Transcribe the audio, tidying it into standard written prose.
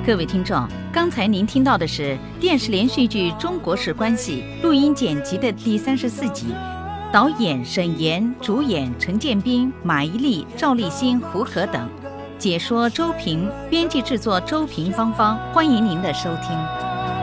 各位听众，刚才您听到的是电视连续剧《中国式关系》录音剪辑的第34集，导演沈岩，主演陈建斌、马伊琍、赵立新、胡可等，解说周平，编辑制作周平芳芳，欢迎您的收听。